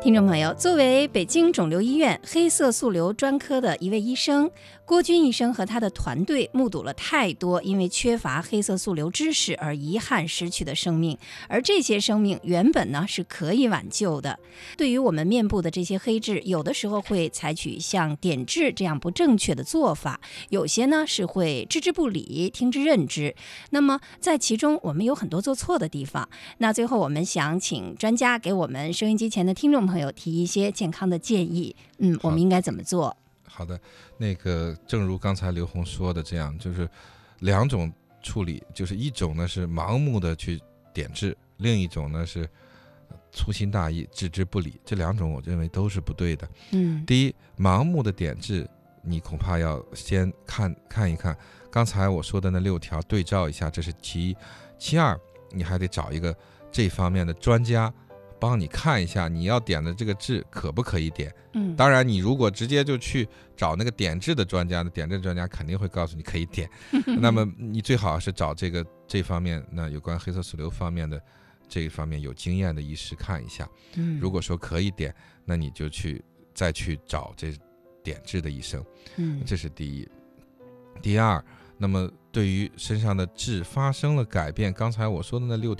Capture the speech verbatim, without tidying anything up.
听众朋友，作为北京肿瘤医院黑色素瘤专科的一位医生，郭军医生和他的团队目睹了太多因为缺乏黑色素瘤知识而遗憾失去的生命，而这些生命原本呢是可以挽救的。对于我们面部的这些黑痣，有的时候会采取像点痣这样不正确的做法，有些呢是会置之不理，听之任之。那么在其中我们有很多做错的地方，那最后我们想请专家给我们收音机前的听众朋友提一些健康的建议，嗯，我们应该怎么做？ 好的，那个正如刚才刘红说的这样，就是两种处理，就是一种呢是盲目的去点痣，另一种呢是粗心大意置之不理，这两种我认为都是不对的。 嗯， 第一，盲目的点痣，你恐怕要先看看一看刚才我说的那六条，对照一下，这是其一。其二，你还得找一个这方面的专家帮你看一下你要点的这个痣可不可以点。 嗯， 当然你如果直接就去找那个点痣的专家，那点痣专家肯定会告诉你可以点那么你最好是找这个这方面那有关黑色素瘤方面的这一方面有经验的医师看一下。 嗯， 如果说可以点，那你就去再去找这点痣的医生。 嗯， 这是第一。第二，那么对于身上的痣发生了改变，刚才我说的那六